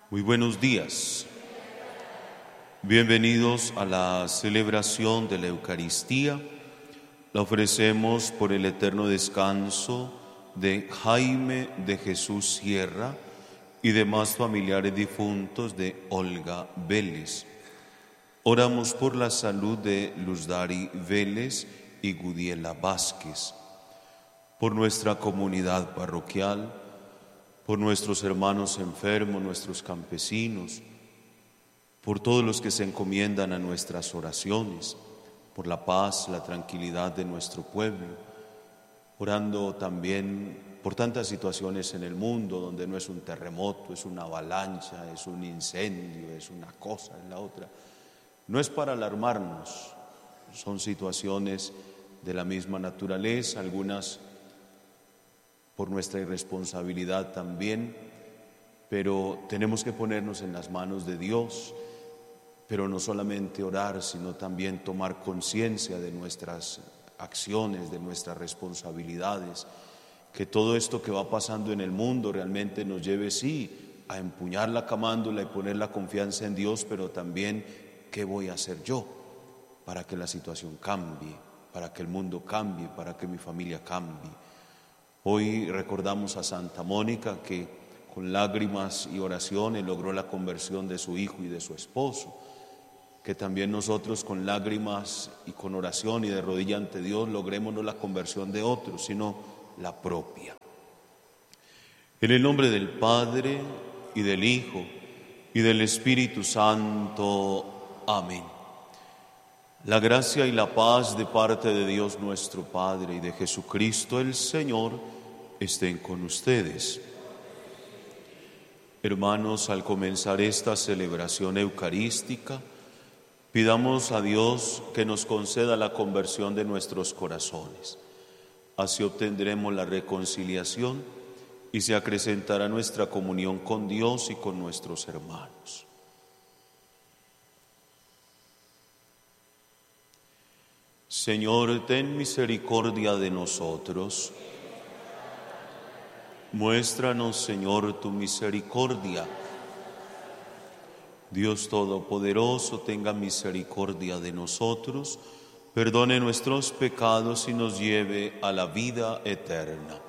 Muy buenos días. Bienvenidos a la celebración de la Eucaristía. La ofrecemos por el eterno descanso de Jaime de Jesús Sierra y demás familiares difuntos de Olga Vélez. Oramos por la salud de Luzdari Vélez y Gudiela Vázquez, por nuestra comunidad parroquial, por nuestros hermanos enfermos, nuestros campesinos, por todos los que se encomiendan a nuestras oraciones, por la paz, la tranquilidad de nuestro pueblo, orando también por tantas situaciones en el mundo donde no es un terremoto, es una avalancha, es un incendio, es una cosa, es la otra. No es para alarmarnos, son situaciones de la misma naturaleza, algunas por nuestra irresponsabilidad también, pero tenemos que ponernos en las manos de Dios, pero no solamente orar, sino también tomar conciencia de nuestras acciones, de nuestras responsabilidades, que todo esto que va pasando en el mundo realmente nos lleve, sí, a empuñar la camándula y poner la confianza en Dios, pero también, ¿qué voy a hacer yo para que la situación cambie, para que el mundo cambie, para que mi familia cambie? Hoy recordamos a Santa Mónica, que con lágrimas y oraciones logró la conversión de su hijo y de su esposo. Que también nosotros con lágrimas y con oración y de rodilla ante Dios logremos no la conversión de otros, sino la propia. En el nombre del Padre y del Hijo y del Espíritu Santo. Amén. La gracia y la paz de parte de Dios nuestro Padre y de Jesucristo el Señor estén con ustedes. Hermanos, al comenzar esta celebración eucarística, pidamos a Dios que nos conceda la conversión de nuestros corazones. Así obtendremos la reconciliación y se acrecentará nuestra comunión con Dios y con nuestros hermanos. Señor, ten misericordia de nosotros. Muéstranos, Señor, tu misericordia. Dios Todopoderoso, tenga misericordia de nosotros, perdone nuestros pecados y nos lleve a la vida eterna.